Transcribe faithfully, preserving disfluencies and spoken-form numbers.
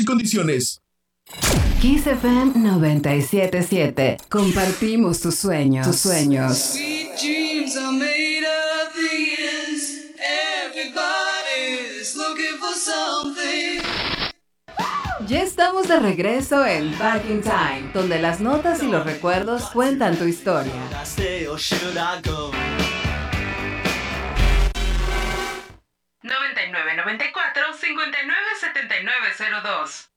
y condiciones. Kiss F M noventa y siete punto siete. Compartimos tus sueños. Tus sueños. Sweet dreams are made of these. Everybody's looking for something. Ya estamos de regreso en Back in Time, donde las notas y los recuerdos cuentan tu historia. noventa y nueve noventa y cuatro cincuenta y nueve setenta y nueve cero dos.